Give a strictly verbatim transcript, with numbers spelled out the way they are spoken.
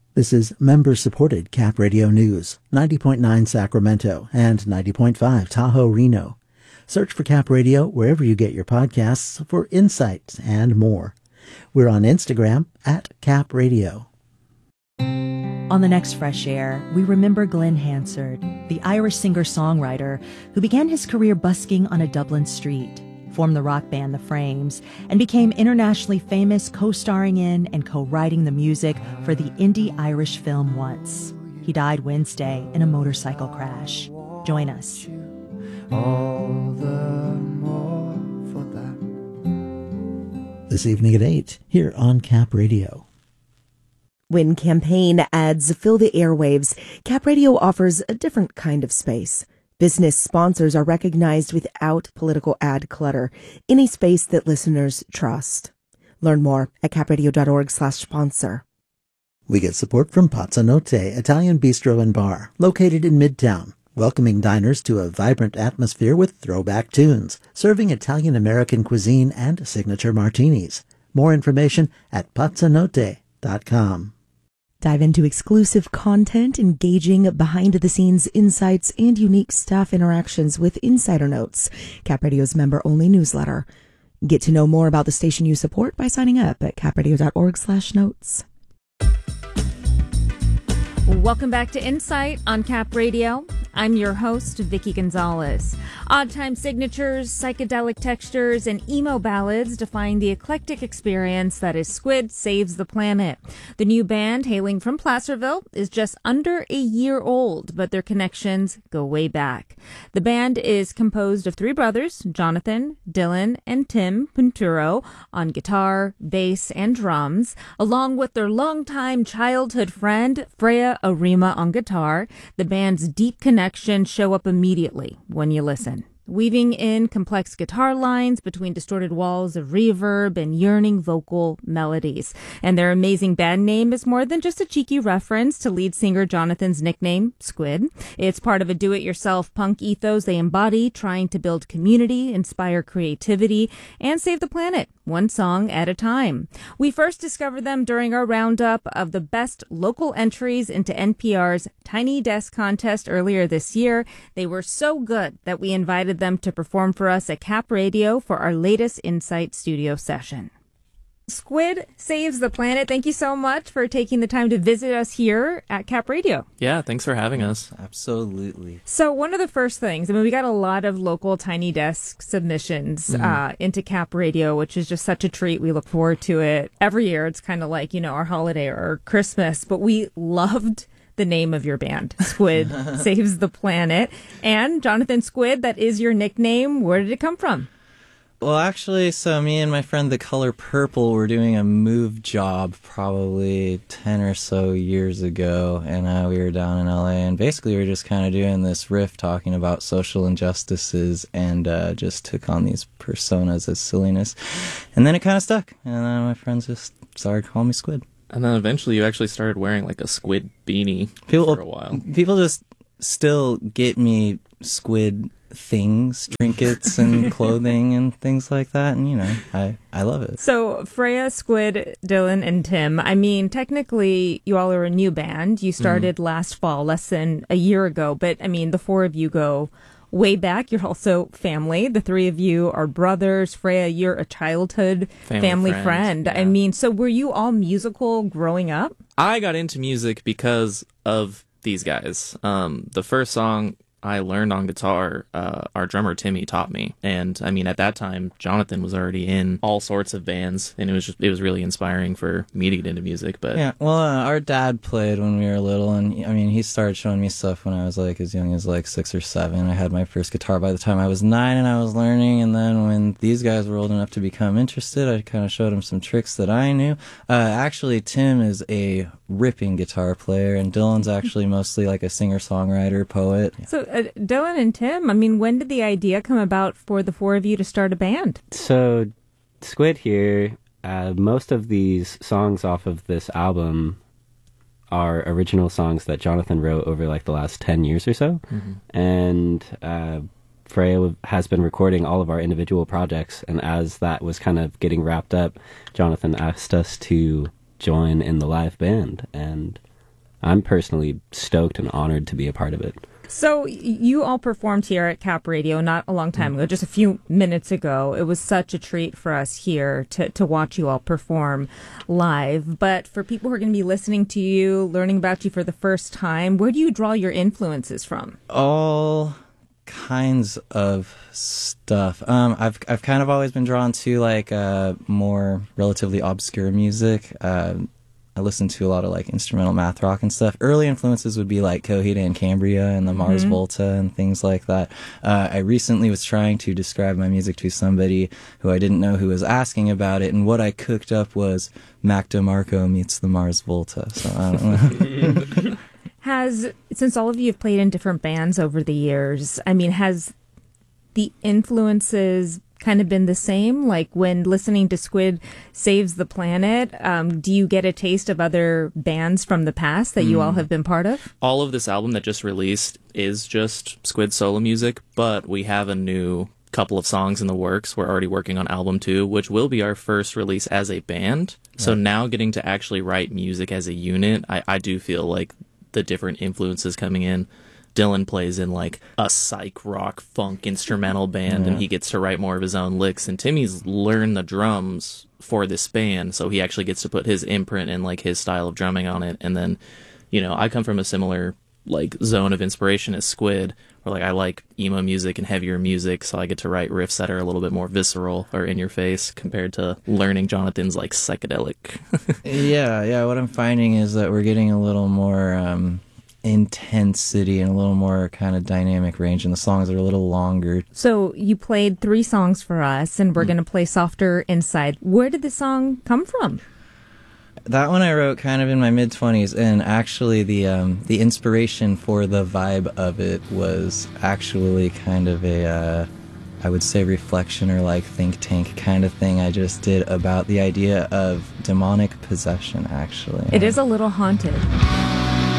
This is member-supported Cap Radio News, ninety point nine Sacramento and ninety point five Tahoe, Reno. Search for Cap Radio wherever you get your podcasts for insights and more. We're on Instagram at Cap Radio. On the next Fresh Air, we remember Glenn Hansard, the Irish singer-songwriter who began his career busking on a Dublin street, formed the rock band The Frames, and became internationally famous co-starring in and co-writing the music for the indie Irish film Once. He died Wednesday in a motorcycle crash. Join us. All the more for that. This evening at eight, here on Cap Radio. When campaign ads fill the airwaves, Cap Radio offers a different kind of space. Business sponsors are recognized without political ad clutter, in a space that listeners trust. Learn more at capradio.org slash sponsor. We get support from Pazzanotte Italian Bistro and Bar, located in Midtown, welcoming diners to a vibrant atmosphere with throwback tunes, serving Italian-American cuisine and signature martinis. More information at pazzanotte dot com. Dive into exclusive content, engaging behind-the-scenes insights, and unique staff interactions with Insider Notes, Cap Radio's member-only newsletter. Get to know more about the station you support by signing up at capradio.org slash notes. Welcome back to Insight on Cap Radio. I'm your host, Vicky Gonzalez. Odd time signatures, psychedelic textures, and emo ballads define the eclectic experience that is Squid Saves the Planet. The new band, hailing from Placerville, is just under a year old, but their connections go way back. The band is composed of three brothers, Jonathan, Dylan, and Tim Punturo, on guitar, bass, and drums, along with their longtime childhood friend, Freya Arima, on guitar. The band's deep connection show up immediately when you listen, weaving in complex guitar lines between distorted walls of reverb and yearning vocal melodies. And their amazing band name is more than just a cheeky reference to lead singer Jonathan's nickname, Squid. It's part of a do-it-yourself punk ethos they embody, trying to build community, inspire creativity, and save the planet, one song at a time. We first discovered them during our roundup of the best local entries into N P R's Tiny Desk contest earlier this year. They were so good that we invited them to perform for us at Cap Radio for our latest Insight studio session. Squid Saves the Planet, thank you so much for taking the time to visit us here at Cap Radio. Yeah, thanks for having us. Absolutely. So one of the first things, I mean, we got a lot of local Tiny Desk submissions mm. uh, into Cap Radio, which is just such a treat. We look forward to it every year. It's kind of like, you know, our holiday or our Christmas, but we loved the name of your band, Squid Saves the Planet. And Jonathan Squid, that is your nickname. Where did it come from? Well, actually, so me and my friend The Color Purple were doing a move job probably ten or so years ago, and uh, we were down in L A, and basically we were just kind of doing this riff talking about social injustices, and uh, just took on these personas as silliness, and then it kind of stuck, and then my friends just started calling me Squid. And then eventually you actually started wearing like a squid beanie people, for a while. People just still get me squid things, trinkets and clothing and things like that, and you know, I, I love it. So Freya, Squid, Dylan, and Tim, I mean, technically you all are a new band. You started mm. last fall, less than a year ago, but I mean, the four of you go way back. You're also family. The three of you are brothers. Freya, you're a childhood family, family friend. Yeah. I mean, so were you all musical growing up? I got into music because of these guys. Um, the first song I learned on guitar, uh, our drummer Timmy taught me. And I mean, at that time, Jonathan was already in all sorts of bands, and it was just, it was really inspiring for me to get into music. But yeah, well, uh, our dad played when we were little, and I mean, he started showing me stuff when I was like as young as like six or seven. I had my first guitar by the time I was nine, and I was learning. And then when these guys were old enough to become interested, I kind of showed them some tricks that I knew. Uh, actually, Tim is a ripping guitar player, and Dylan's actually mostly like a singer-songwriter, poet. So uh, Dylan and Tim, I mean, when did the idea come about for the four of you to start a band? So Squid here, uh, most of these songs off of this album are original songs that Jonathan wrote over like the last ten years or so. Mm-hmm. And uh, Freya has been recording all of our individual projects, and as that was kind of getting wrapped up, Jonathan asked us to join in the live band, and I'm personally stoked and honored to be a part of it. So you all performed here at Cap Radio not a long time ago, just a few minutes ago. It was such a treat for us here to, to watch you all perform live. But for people who are going to be listening to you, learning about you for the first time, where do you draw your influences from? All kinds of stuff. Um, I've I've kind of always been drawn to like uh, more relatively obscure music. Uh, I listen to a lot of like instrumental math rock and stuff. Early influences would be like Coheed and Cambria and the Mars Mm-hmm. Volta and things like that. Uh, I recently was trying to describe my music to somebody who I didn't know who was asking about it, and what I cooked up was Mac DeMarco meets the Mars Volta. So I don't know. Has, since all of you have played in different bands over the years, I mean, has the influences kind of been the same? Like when listening to Squid Saves the Planet, um, do you get a taste of other bands from the past that you all have been part of? All of this album that just released is just Squid solo music, but we have a new couple of songs in the works. We're already working on album two, which will be our first release as a band. Right. So now getting to actually write music as a unit, I, I do feel like the different influences coming in. Dylan plays in like a psych rock funk instrumental band, yeah. and he gets to write more of his own licks. And Timmy's learned the drums for this band, so he actually gets to put his imprint and like his style of drumming on it. And then, you know, I come from a similar like zone of inspiration as Squid, where like I like emo music and heavier music, so I get to write riffs that are a little bit more visceral or in your face compared to learning Jonathan's like psychedelic. yeah, yeah. What I'm finding is that we're getting a little more um, intensity and a little more kind of dynamic range, and the songs are a little longer. So you played three songs for us, and we're mm. going to play Softer Inside. Where did the song come from? That one I wrote kind of in my mid-twenties, and actually the um, the inspiration for the vibe of it was actually kind of a, uh, I would say, reflection or like think tank kind of thing I just did about the idea of demonic possession, actually. It is a little haunted.